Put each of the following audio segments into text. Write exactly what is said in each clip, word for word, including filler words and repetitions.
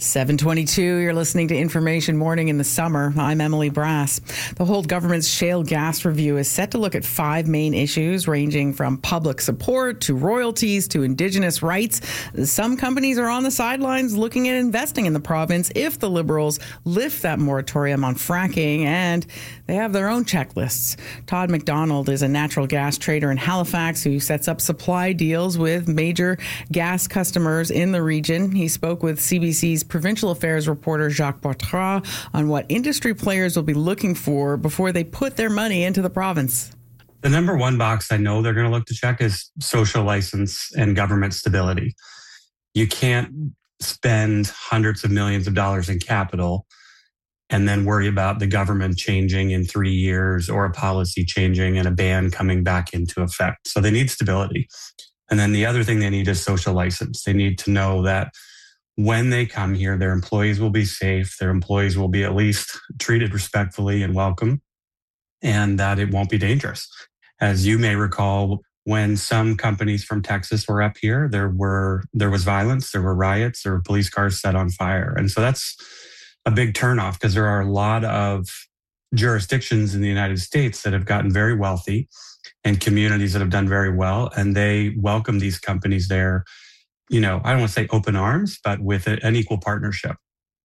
seven twenty-two, you're listening to Information Morning in the Summer. I'm Emily Brass. The whole government's shale gas review is set to look at five main issues, ranging from public support to royalties to Indigenous rights. Some companies are on the sidelines looking at investing in the province if the Liberals lift that moratorium on fracking, and they have their own checklists. Todd McDonald is a natural gas trader in Halifax who sets up supply deals with major gas customers in the region. He spoke with C B C's provincial affairs reporter Jacques Poitras on what industry players will be looking for before they put their money into the province. The number one box I know they're going to look to check is social license and government stability. You can't spend hundreds of millions of dollars in capital and then worry about the government changing in three years or a policy changing and a ban coming back into effect. So they need stability. And then the other thing they need is social license. They need to know that when they come here, their employees will be safe, their employees will be at least treated respectfully and welcome, and that it won't be dangerous. As you may recall, when some companies from Texas were up here, there were there was violence, there were riots, there were police cars set on fire. And so that's a big turnoff because there are a lot of jurisdictions in the United States that have gotten very wealthy and communities that have done very well, and they welcome these companies there. You know, I don't want to say open arms, but with an equal partnership.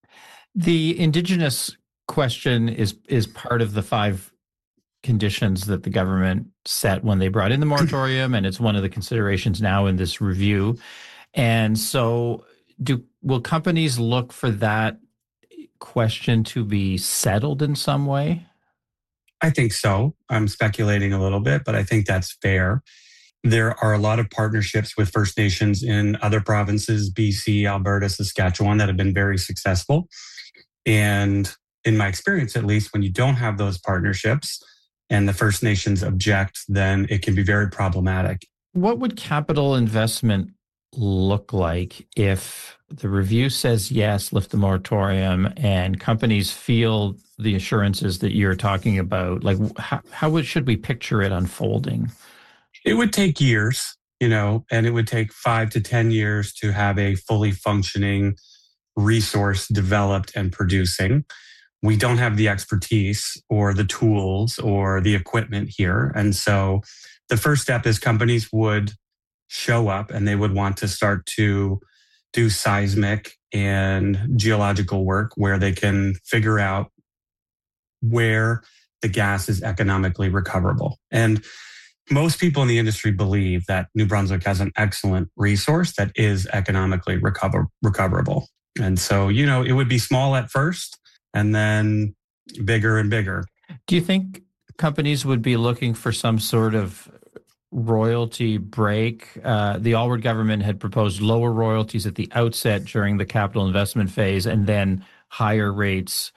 The Indigenous question is is part of the five conditions that the government set when they brought in the moratorium, and it's one of the considerations now in this review. And so do will companies look for that question to be settled in some way? I think so. I'm speculating a little bit, but I think that's fair. There are a lot of partnerships with First Nations in other provinces, B C, Alberta, Saskatchewan, that have been very successful. And in my experience, at least, when you don't have those partnerships and the First Nations object, then it can be very problematic. What would capital investment look like if the review says, yes, lift the moratorium, and companies feel the assurances that you're talking about? Like, how, how would, should we picture it unfolding? It would take years, you know, and it would take five to ten years to have a fully functioning resource developed and producing. We don't have the expertise or the tools or the equipment here. And so the first step is companies would show up and they would want to start to do seismic and geological work where they can figure out where the gas is economically recoverable. And most people in the industry believe that New Brunswick has an excellent resource that is economically recover, recoverable. And so, you know, it would be small at first and then bigger and bigger. Do you think companies would be looking for some sort of royalty break? Uh, the Alward government had proposed lower royalties at the outset during the capital investment phase and then higher rates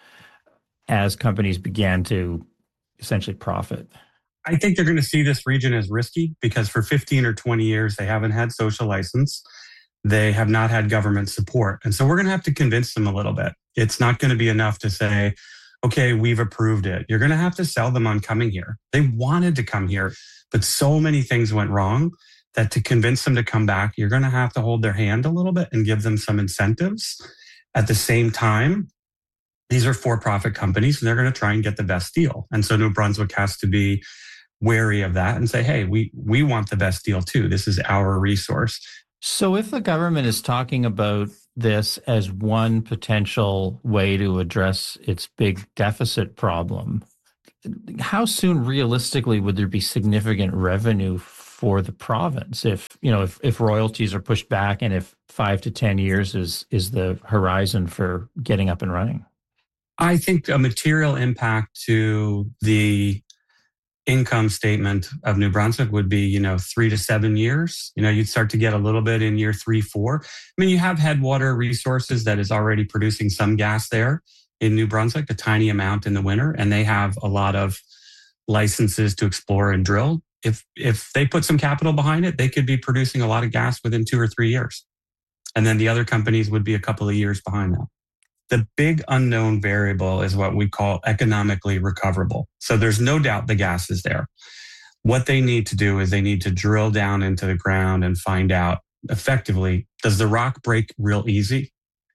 as companies began to essentially profit. I think they're going to see this region as risky because for fifteen or twenty years, they haven't had social license. They have not had government support. And so we're going to have to convince them a little bit. It's not going to be enough to say, okay, we've approved it. You're going to have to sell them on coming here. They wanted to come here, but so many things went wrong that to convince them to come back, you're going to have to hold their hand a little bit and give them some incentives. At the same time, these are for-profit companies and they're going to try and get the best deal. And so New Brunswick has to be wary of that and say, hey, we we want the best deal too. This is our resource. So if the government is talking about this as one potential way to address its big deficit problem, how soon realistically would there be significant revenue for the province if, you know, if, if royalties are pushed back and if five to ten years is is the horizon for getting up and running? I think a material impact to the income statement of New Brunswick would be, you know, three to seven years. You know, you'd start to get a little bit in year three, four. I mean, you have Headwater Resources that is already producing some gas there in New Brunswick, a tiny amount in the winter, and they have a lot of licenses to explore and drill. If if they put some capital behind it, they could be producing a lot of gas within two or three years. And then the other companies would be a couple of years behind them. The big unknown variable is what we call economically recoverable. So there's no doubt the gas is there. What they need to do is they need to drill down into the ground and find out effectively, does the rock break real easy?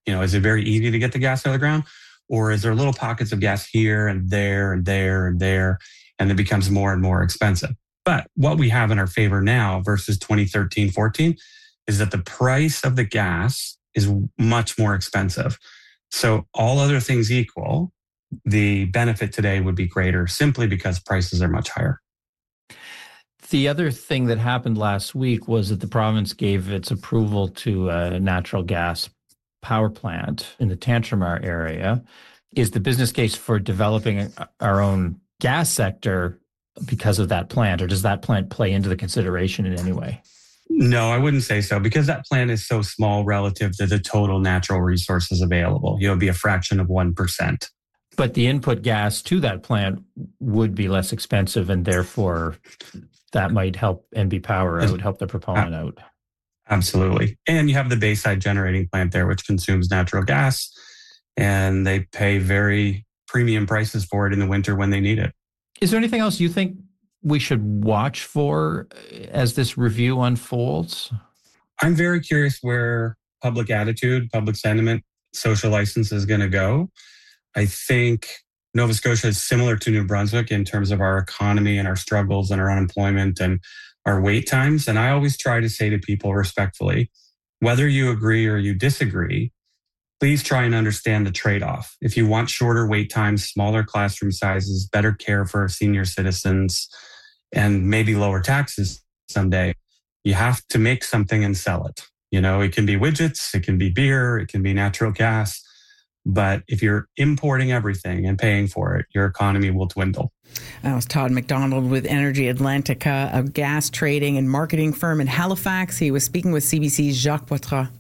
You know, is it very easy to get the gas out of the ground? Or is there little pockets of gas here and there and there and there, and it becomes more and more expensive? But what we have in our favor now versus twenty thirteen, fourteen is that the price of the gas is much more expensive. So all other things equal, the benefit today would be greater simply because prices are much higher. The other thing that happened last week was that the province gave its approval to a natural gas power plant in the Tantramar area. Is the business case for developing our own gas sector because of that plant, or does that plant play into the consideration in any way? No, I wouldn't say so, because that plant is so small relative to the total natural resources available. You know, it'd be a fraction of one percent. But the input gas to that plant would be less expensive, and therefore that might help N B Power out, help the proponent out. Absolutely. And you have the Bayside generating plant there, which consumes natural gas, and they pay very premium prices for it in the winter when they need it. Is there anything else you think we should watch for as this review unfolds? I'm very curious where public attitude, public sentiment, social license is going to go. I think Nova Scotia is similar to New Brunswick in terms of our economy and our struggles and our unemployment and our wait times. And I always try to say to people respectfully, whether you agree or you disagree, please try and understand the trade-off. If you want shorter wait times, smaller classroom sizes, better care for our senior citizens, and maybe lower taxes someday, you have to make something and sell it. You know, it can be widgets, it can be beer, it can be natural gas. But if you're importing everything and paying for it, your economy will dwindle. That was Todd McDonald with Energy Atlantica, a gas trading and marketing firm in Halifax. He was speaking with C B C's Jacques Poitras.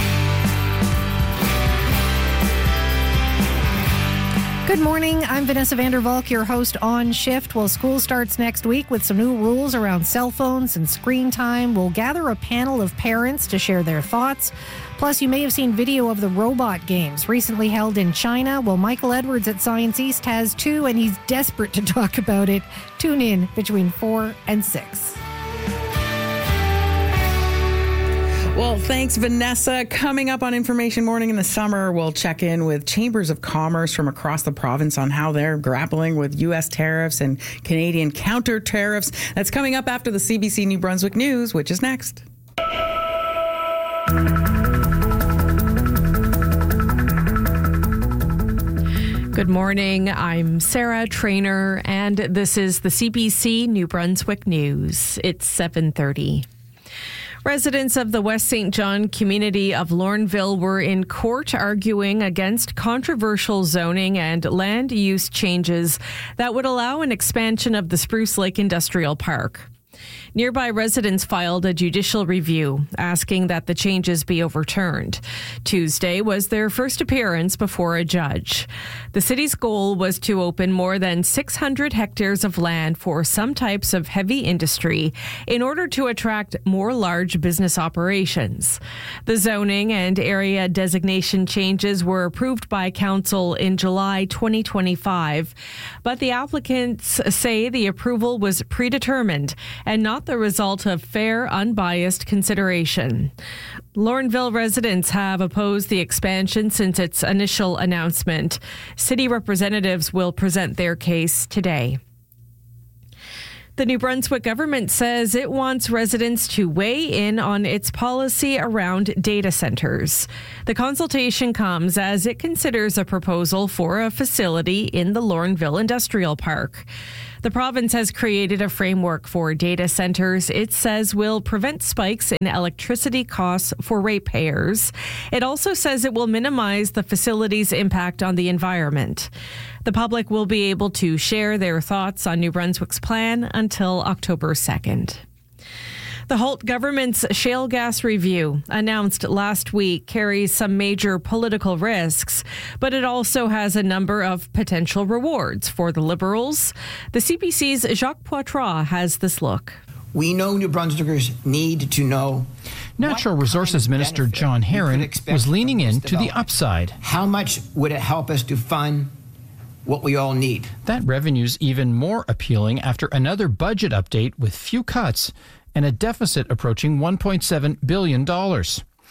Good morning. I'm Vanessa Vandervalk, your host on Shift. Well, school starts next week with some new rules around cell phones and screen time. We'll gather a panel of parents to share their thoughts. Plus, you may have seen video of the robot games recently held in China. Well, Michael Edwards at Science East has too, and he's desperate to talk about it. Tune in between four and six. Well, thanks, Vanessa. Coming up on Information Morning in the summer, we'll check in with chambers of commerce from across the province on how they're grappling with U S tariffs and Canadian counter tariffs. That's coming up after the C B C New Brunswick News, which is next. Good morning. I'm Sarah Trainer, and this is the C B C New Brunswick News. It's seven thirty. Residents of the West Saint John community of Lorneville were in court arguing against controversial zoning and land use changes that would allow an expansion of the Spruce Lake Industrial Park. Nearby residents filed a judicial review asking that the changes be overturned. Tuesday was their first appearance before a judge. The city's goal was to open more than six hundred hectares of land for some types of heavy industry in order to attract more large business operations. The zoning and area designation changes were approved by council in July twenty twenty-five, but the applicants say the approval was predetermined and not the result of fair, unbiased consideration. Lorneville residents have opposed the expansion since its initial announcement. City representatives will present their case today. The New Brunswick government says it wants residents to weigh in on its policy around data centers. The consultation comes as it considers a proposal for a facility in the Lorneville Industrial Park. The province has created a framework for data centers it says will prevent spikes in electricity costs for ratepayers. It also says it will minimize the facility's impact on the environment. The public will be able to share their thoughts on New Brunswick's plan until October second. The Holt government's shale gas review, announced last week, carries some major political risks, but it also has a number of potential rewards for the Liberals. The C B C's Jacques Poitras has this look. We know New Brunswickers need to know. Natural Resources Minister John Herron was leaning into the upside. How much would it help us to fund what we all need? That revenue's even more appealing after another budget update with few cuts and a deficit approaching one point seven billion dollars.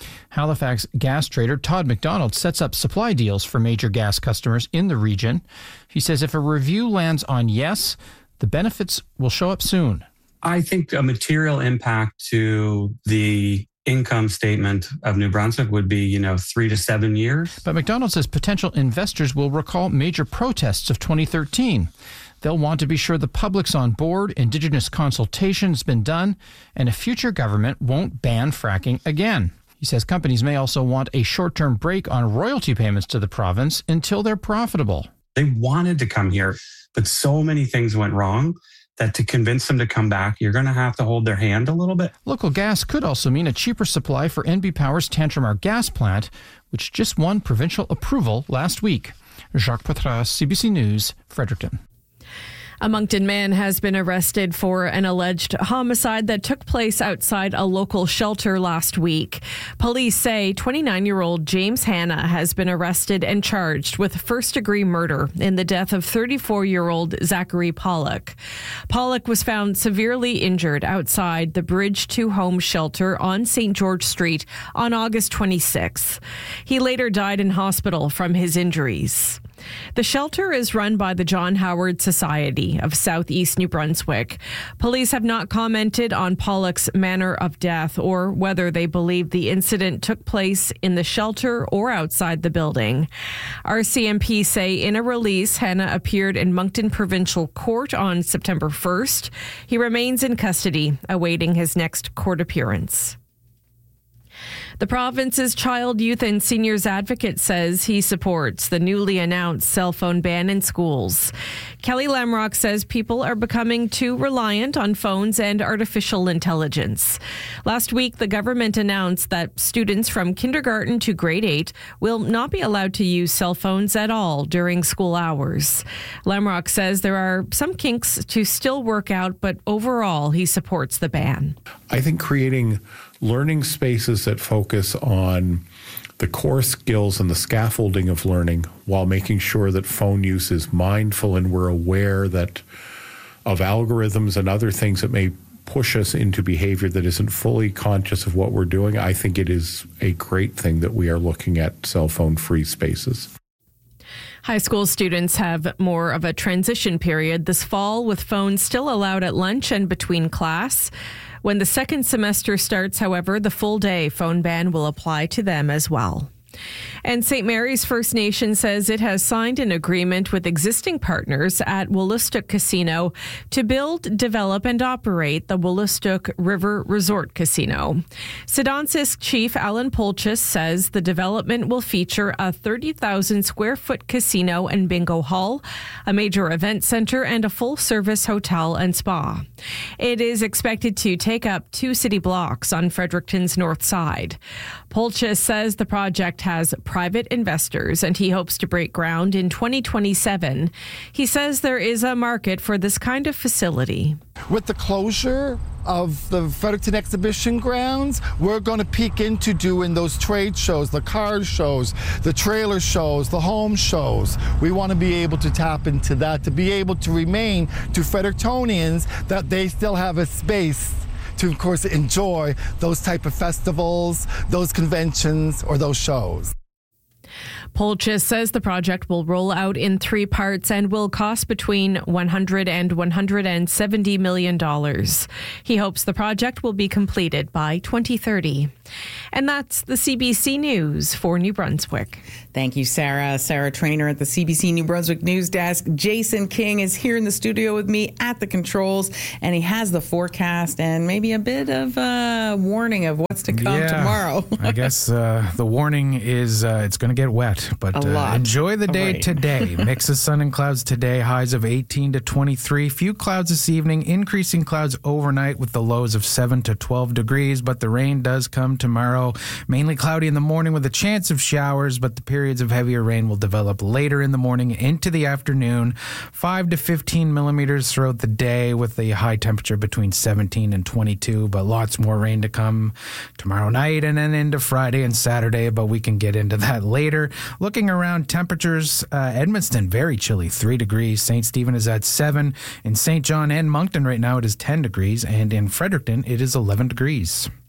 Halifax gas trader Todd McDonald sets up supply deals for major gas customers in the region. He says if a review lands on yes, the benefits will show up soon. I think a material impact to the income statement of New Brunswick would be, you know, three to seven years. But McDonald says potential investors will recall major protests of twenty thirteen. They'll want to be sure the public's on board, Indigenous consultation's been done, and a future government won't ban fracking again. He says companies may also want a short-term break on royalty payments to the province until they're profitable. They wanted to come here, but so many things went wrong that to convince them to come back, you're going to have to hold their hand a little bit. Local gas could also mean a cheaper supply for N B Power's Tantramar gas plant, which just won provincial approval last week. Jacques Patras, C B C News, Fredericton. A Moncton man has been arrested for an alleged homicide that took place outside a local shelter last week. Police say twenty-nine-year-old James Hanna has been arrested and charged with first-degree murder in the death of thirty-four-year-old Zachary Pollock. Pollock was found severely injured outside the Bridge to Home shelter on Saint George Street on August twenty-sixth. He later died in hospital from his injuries. The shelter is run by the John Howard Society of Southeast New Brunswick. Police have not commented on Pollock's manner of death or whether they believe the incident took place in the shelter or outside the building. R C M P say in a release, Hanna appeared in Moncton Provincial Court on September first. He remains in custody, awaiting his next court appearance. The province's Child, Youth and Seniors Advocate says he supports the newly announced cell phone ban in schools. Kelly Lamrock says people are becoming too reliant on phones and artificial intelligence. Last week, the government announced that students from kindergarten to grade eight will not be allowed to use cell phones at all during school hours. Lamrock says there are some kinks to still work out, but overall, he supports the ban. I think creating learning spaces that focus on the core skills and the scaffolding of learning while making sure that phone use is mindful and we're aware that of algorithms and other things that may push us into behavior that isn't fully conscious of what we're doing. I think it is a great thing that we are looking at cell phone free spaces. High school students have more of a transition period this fall, with phones still allowed at lunch and between class. When the second semester starts, however, the full day phone ban will apply to them as well. And Saint Mary's First Nation says it has signed an agreement with existing partners at Wolastoq Casino to build, develop, and operate the Wolastoq River Resort Casino. Sidonsisk Chief Alan Polchis says the development will feature a thirty thousand square foot casino and bingo hall, a major event center, and a full-service hotel and spa. It is expected to take up two city blocks on Fredericton's north side. Polchis says the project has private investors and he hopes to break ground in twenty twenty-seven. He says there is a market for this kind of facility. With the closure of the Fredericton Exhibition Grounds, we're going to peek into doing those trade shows, the car shows, the trailer shows, the home shows. We want to be able to tap into that, to be able to remain to Frederictonians that they still have a space to, of course, enjoy those type of festivals, those conventions, or those shows. Polchis says the project will roll out in three parts and will cost between one hundred and one hundred seventy million dollars. He hopes the project will be completed by twenty thirty. And that's the C B C News for New Brunswick. Thank you, Sarah. Sarah Trainer at the C B C New Brunswick News Desk. Jason King is here in the studio with me at the controls, and he has the forecast and maybe a bit of a warning of what's to come yeah, tomorrow. I guess uh, the warning is uh, it's going to get wet, but uh, enjoy the day today. Mix of sun and clouds today, highs of eighteen to twenty-three. Few clouds this evening, increasing clouds overnight with the lows of seven to twelve degrees, but the rain does come tomorrow. Mainly cloudy in the morning with a chance of showers, but the periods of heavier rain will develop later in the morning into the afternoon. five to fifteen millimeters throughout the day with the high temperature between seventeen and twenty-two, but lots more rain to come tomorrow night and then into Friday and Saturday, but we can get into that later. Looking around temperatures, uh, Edmundston, very chilly, three degrees. Saint Stephen is at seven. In Saint John and Moncton right now, it is ten degrees. And in Fredericton, it is eleven degrees.